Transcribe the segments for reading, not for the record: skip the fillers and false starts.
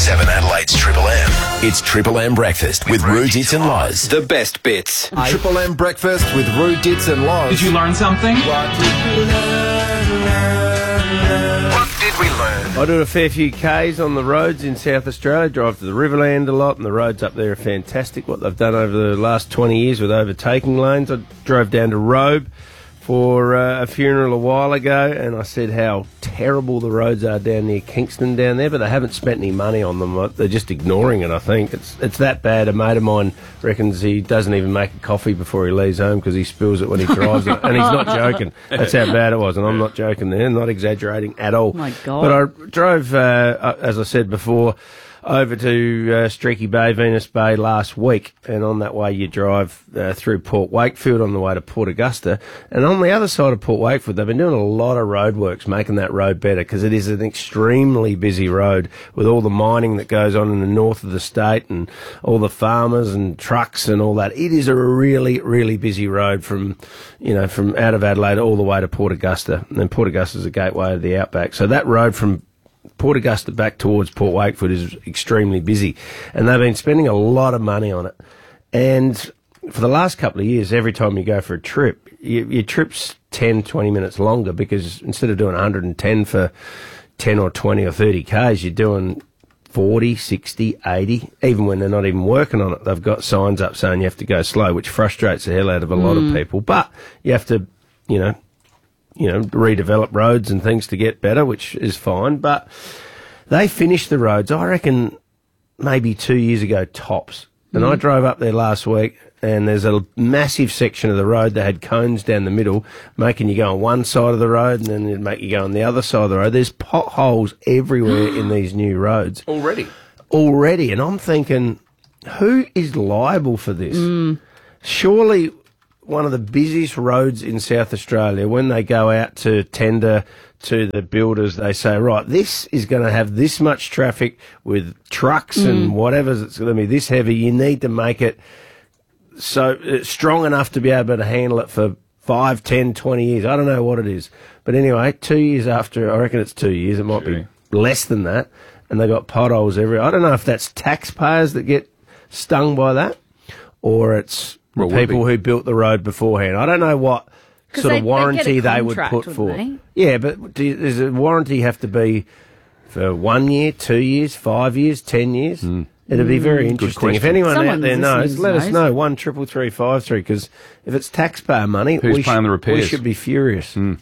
7 Adelaide's Triple M. It's Triple M Breakfast with Roo, Dits and Loz. The best bits. Triple M Breakfast with Roo, Dits and Loz. Did you learn something? What did we learn? I do a fair few Ks on the roads in South Australia, drive to the Riverland a lot, and the roads up there are fantastic, what they've done over the last 20 years with overtaking lanes. I drove down to Robe for a funeral a while ago, and I said how terrible the roads are down near Kingston down there, but they haven't spent any money on them. They're just ignoring it, I think. It's that bad. A mate of mine reckons he doesn't even make a coffee before he leaves home because he spills it when he drives it, and he's not joking. That's how bad it was, and I'm not joking there, not exaggerating at all. Oh my God. But I drove, as I said before, over to Streaky Bay, Venus Bay last week, and on that way you drive through Port Wakefield on the way to Port Augusta, and on the other side of Port Wakefield they've been doing a lot of roadworks, making that road better, because it is an extremely busy road with all the mining that goes on in the north of the state and all the farmers and trucks and all that. It is a really, really busy road from out of Adelaide all the way to Port Augusta, and then Port Augusta is a gateway of the outback. So that road from Port Augusta back towards Port Wakefield is extremely busy, and they've been spending a lot of money on it. And for the last couple of years, every time you go for a trip, your trip's 10, 20 minutes longer, because instead of doing 110 for 10 or 20 or 30 Ks, you're doing 40, 60, 80, even when they're not even working on it. They've got signs up saying you have to go slow, which frustrates the hell out of a lot of people. But you have to, redevelop roads and things to get better, which is fine. But they finished the roads, I reckon, maybe 2 years ago, tops. And I drove up there last week, and there's a massive section of the road that had cones down the middle, making you go on one side of the road, and then it'd make you go on the other side of the road. There's potholes everywhere in these new roads. Already. And I'm thinking, who is liable for this? Surely one of the busiest roads in South Australia, when they go out to tender to the builders, they say, right, this is going to have this much traffic with trucks and whatever, it's going to be this heavy. You need to make it so strong enough to be able to handle it for 5, 10, 20 years. I don't know what it is. But anyway, 2 years after, I reckon it's 2 years, it might be less than that, and they got potholes everywhere. I don't know if that's taxpayers that get stung by that, or it's people who built the road beforehand. I don't know what sort of warranty they would put for. Yeah, but does a warranty have to be for 1 year, 2 years, 5 years, 10 years? It'd be very interesting. If anyone out there knows, let us know. 133353, because if it's taxpayer money, who's paying the repairs? We should be furious. All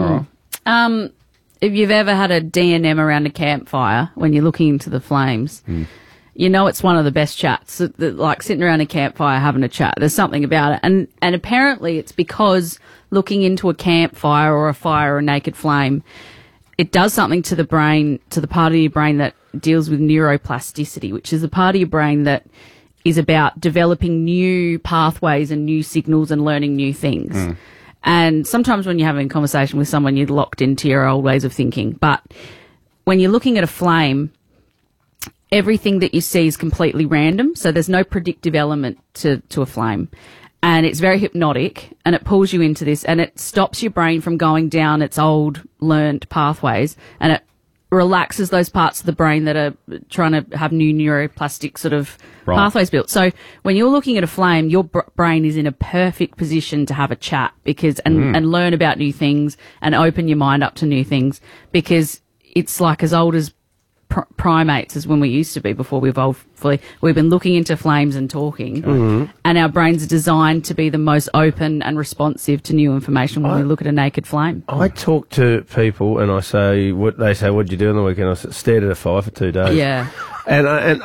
right. If you've ever had a D&M around a campfire when you're looking into the flames, you know it's one of the best chats, like sitting around a campfire having a chat. There's something about it. And apparently it's because looking into a campfire or a fire or a naked flame, it does something to the brain, to the part of your brain that deals with neuroplasticity, which is the part of your brain that is about developing new pathways and new signals and learning new things. And sometimes when you're having a conversation with someone, you're locked into your old ways of thinking. But when you're looking at a flame, everything that you see is completely random, so there's no predictive element to a flame. And it's very hypnotic, and it pulls you into this, and it stops your brain from going down its old learnt pathways, and it relaxes those parts of the brain that are trying to have new neuroplastic sort of pathways built. So when you're looking at a flame, your brain is in a perfect position to have a chat and learn about new things and open your mind up to new things, because it's like as old as primates as when we used to be before we evolved fully. We've been looking into flames and talking, and our brains are designed to be the most open and responsive to new information when we look at a naked flame. I talk to people and I say, they say, what did you do on the weekend? I said, stared at a fire for 2 days. Yeah. And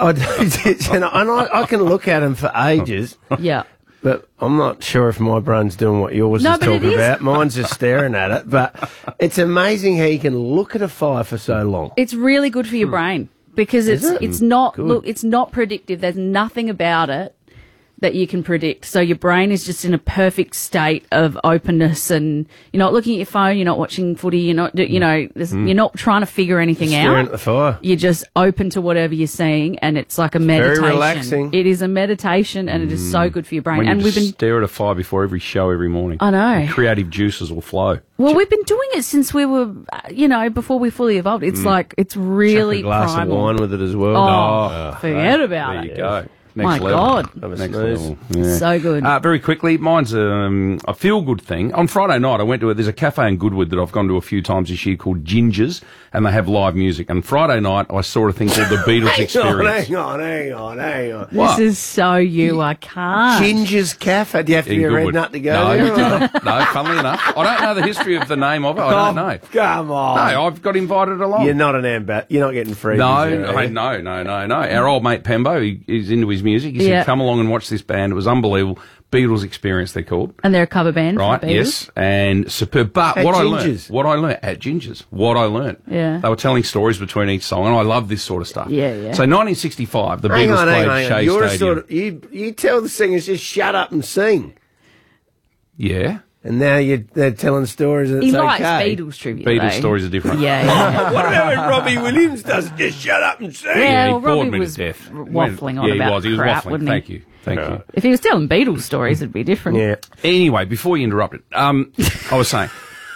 I can look at them for ages. Yeah. But I'm not sure if my brain's doing what yours is talking about. Mine's just staring at it. But it's amazing how you can look at a fire for so long. It's really good for your brain, because it's not predictive. There's nothing about it that you can predict. So your brain is just in a perfect state of openness, and you're not looking at your phone, you're not watching footy, you're not, you're not trying to figure anything Staring out. at the fire. You're just open to whatever you're seeing, and it's like a meditation. Very relaxing. It is a meditation, and it is so good for your brain. When And you we've just been, stare at a fire before every show every morning. I know. The creative juices will flow. well, we've been doing it since we were, before we fully evolved. It's like, it's really A glass primal. of wine with it as well. Forget about There it. you go. My level. God. Have a Next snooze. level. Yeah. So good. Very quickly, mine's a feel-good thing. On Friday night, I went to there's a cafe in Goodwood that I've gone to a few times this year called Ginger's, and they have live music. And Friday night, I saw a thing called the Beatles Experience. Hang on. This is so you, I can't. Ginger's Cafe. Do you have to In be a red Goodwood. nut to go No, there? no, funnily enough. I don't know the history of the name of it. I don't know. Come on. No, I've got invited along. You're not an ambassador. You're not getting free. No. Our old mate Pembo, he's into his music. He Yeah. said, come along and watch this band. It was unbelievable. Beatles Experience, they're called. And they're a cover band. Right, for Beatles. yes, and superb. But At what Ginger's. I learned at Ginger's, Yeah. they were telling stories between each song, and I love this sort of stuff. Yeah. So 1965, the Hang Beatles on. played Shea You're a Stadium. sort of, you tell the singers just shut up and sing. Yeah, And now they're telling stories that He it's likes okay. Beatles trivia. Beatles though. stories are different. Yeah. What about when Robbie Williams does just shut up and sing? Yeah, he well, bored Robbie me was to death. waffling on yeah, about he was crap, waffling. wouldn't he? Thank you. If he was telling Beatles stories, it'd be different. Yeah. Anyway, before you interrupted, I was saying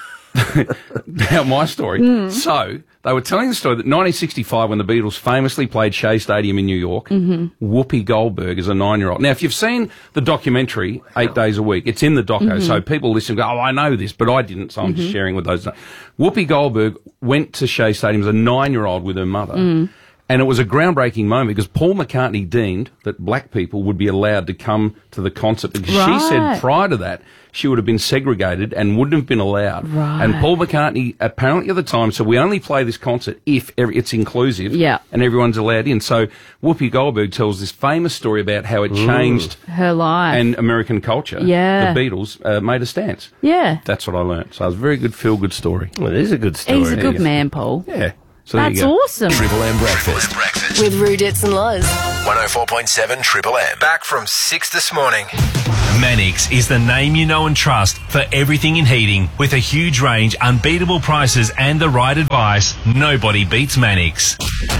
now my story. So they were telling the story that 1965, when the Beatles famously played Shea Stadium in New York, Whoopi Goldberg is a 9-year-old. Now, if you've seen the documentary 8 Days a Week, it's in the doco, so people listen and go, "Oh, I know this," but I didn't, so I'm just sharing with those. Whoopi Goldberg went to Shea Stadium as a 9-year-old with her mother. And it was a groundbreaking moment because Paul McCartney deemed that black people would be allowed to come to the concert because she said Right. prior to that she would have been segregated and wouldn't have been allowed. Right. And Paul McCartney apparently at the time said, we only play this concert if it's inclusive Yeah. and everyone's allowed in. So Whoopi Goldberg tells this famous story about how it changed Her life. and American culture. Yeah. The Beatles made a stance. yeah. That's what I learned. So it was a very good feel-good story. Well, it is a good story. He's a good man, Paul. Yeah. So there That's you go. awesome. Triple M Breakfast. With Rudits and Loz. 104.7 Triple M. Back from 6 this morning. Mannix is the name you know and trust for everything in heating. With a huge range, unbeatable prices and the right advice, nobody beats Mannix.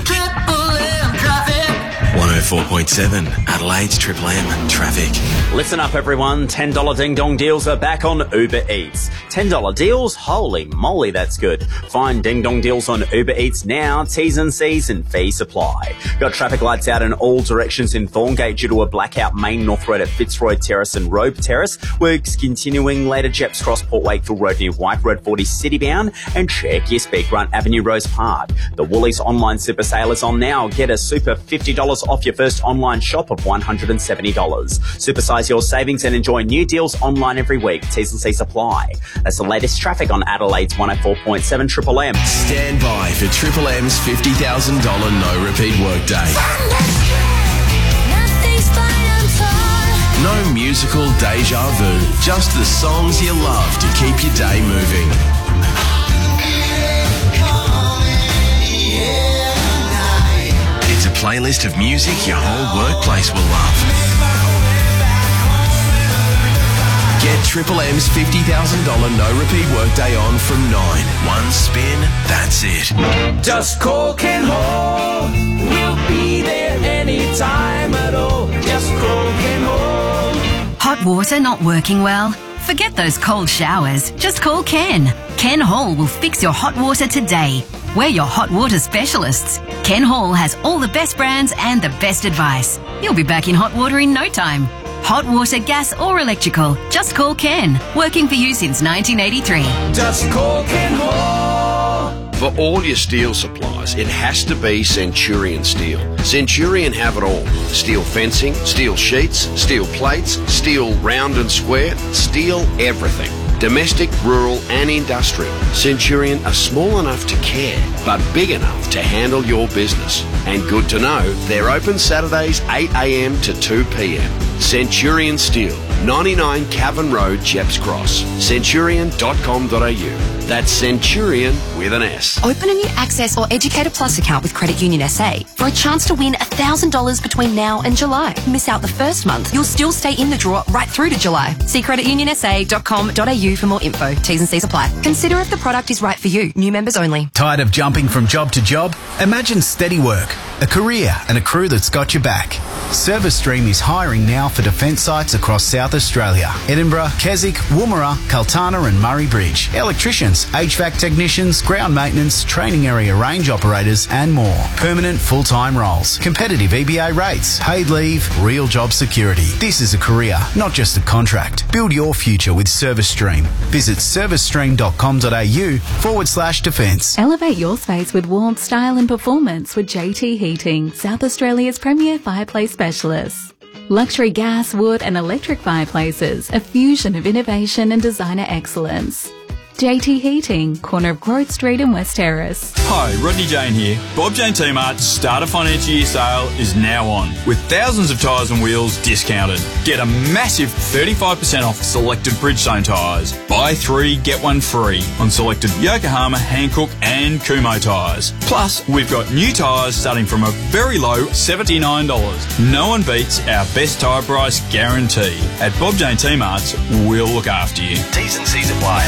104.7 Adelaide's Triple M traffic. Listen up, everyone. $10 Ding Dong deals are back on Uber Eats. $10 deals? Holy moly, that's good. Find Ding Dong deals on Uber Eats now. T's and C's and fees apply. Got traffic lights out in all directions in Thorngate due to a blackout main North Road at Fitzroy Terrace and Robe Terrace. Works continuing later Jeps Cross Port Wakefield Road near White Road 40 Citybound. And check your Speedrun Avenue Rose Park. The Woolies online super sale is on now. Get a super $50 off your first online shop of $170. Supersize your savings and enjoy new deals online every week. T's and C's apply. That's the latest traffic on Adelaide's 104.7 Triple M. Stand by for Triple M's $50,000 no repeat workday. No musical deja vu, just the songs you love to keep your day moving. It's a playlist of music your whole workplace will love. Get Triple M's $50,000 no repeat workday on from 9. One spin, that's it. Just call Ken Hall. We'll be there anytime at all. Just call Ken Hall. Hot water not working well? Forget those cold showers. Just call Ken. Ken Hall will fix your hot water today. We're your hot water specialists. Ken Hall has all the best brands and the best advice. You'll be back in hot water in no time. Hot water, gas or electrical, just call Ken. Working for you since 1983. Just call Ken Hall. For all your steel supplies, it has to be Centurion Steel. Centurion have it all. Steel fencing, steel sheets, steel plates, steel round and square, steel everything. Domestic, rural and industrial. Centurion are small enough to care, but big enough to handle your business. And good to know, they're open Saturdays 8 a.m. to 2 p.m. Centurion Steel, 99 Cavan Road, Jeps Cross. Centurion.com.au. That's Centurion with an S. Open a new Access or Educator Plus account with Credit Union SA for a chance to win $1,000 between now and July. Miss out the first month, you'll still stay in the draw right through to July. See creditunionsa.com.au for more info. T's and C's apply. Consider if the product is right for you. New members only. Tired of jumping from job to job? Imagine steady work, a career and a crew that's got your back. ServiceStream is hiring now for defence sites across South Australia. Edinburgh, Keswick, Woomera, Kaltana and Murray Bridge. Electricians, HVAC technicians, ground maintenance, training area range operators and more. Permanent full-time roles. Competitive EBA rates. Paid leave. Real job security. This is a career, not just a contract. Build your future with ServiceStream. Visit servicestream.com.au/defence. Elevate your space with warmth, style and performance with JT Heating, South Australia's premier fireplace specialists. Luxury gas, wood and electric fireplaces, a fusion of innovation and designer excellence. JT Heating, corner of Growth Street and West Terrace. Hi, Rodney Jane here. Bob Jane T-Mart's start of financial year sale is now on, with thousands of tyres and wheels discounted. Get a massive 35% off selected Bridgestone tyres. Buy 3, get 1 free on selected Yokohama, Hankook and Kumho tyres. Plus, we've got new tyres starting from a very low $79. No one beats our best tyre price guarantee. At Bob Jane T-Mart's, we'll look after you. T's and C's apply.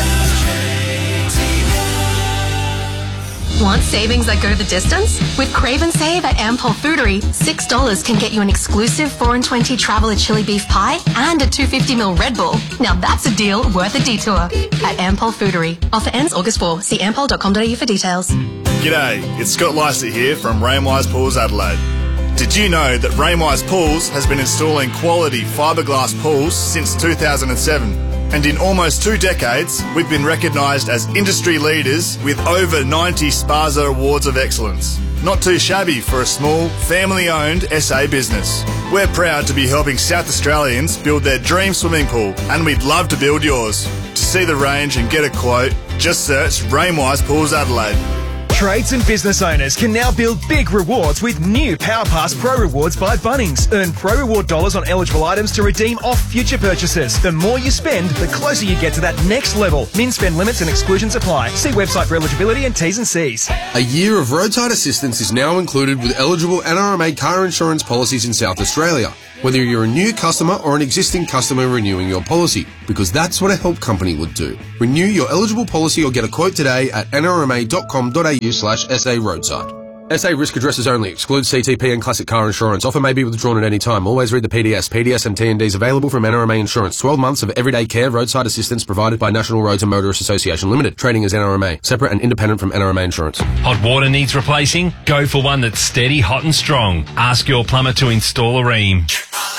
Want savings that go the distance? With Crave and Save at Ampol Foodery, $6 can get you an exclusive 4 and 20 Traveller chili beef pie and a 250ml Red Bull. Now that's a deal worth a detour. At Ampol Foodery. Offer ends August 4. See ampol.com.au for details. G'day, it's Scott Lycett here from Rainwise Pools Adelaide. Did you know that Rainwise Pools has been installing quality fiberglass pools since 2007? And in almost 2 decades, we've been recognised as industry leaders with over 90 Sparza Awards of Excellence. Not too shabby for a small, family-owned SA business. We're proud to be helping South Australians build their dream swimming pool, and we'd love to build yours. To see the range and get a quote, just search Rainwise Pools Adelaide. Trades and business owners can now build big rewards with new PowerPass Pro Rewards by Bunnings. Earn Pro Reward dollars on eligible items to redeem off future purchases. The more you spend, the closer you get to that next level. Min spend limits and exclusions apply. See website for eligibility and T's and C's. A year of roadside assistance is now included with eligible NRMA car insurance policies in South Australia, whether you're a new customer or an existing customer renewing your policy, because that's what a help company would do. Renew your eligible policy or get a quote today at nrma.com.au/SA roadside. SA risk addresses only. Excludes CTP and classic car insurance. Offer may be withdrawn at any time. Always read the PDS. PDS and T&Ds available from NRMA Insurance. 12 months of everyday care roadside assistance provided by National Roads and Motorists Association Limited. Trading as NRMA. Separate and independent from NRMA Insurance. Hot water needs replacing? Go for one that's steady, hot and strong. Ask your plumber to install a ream.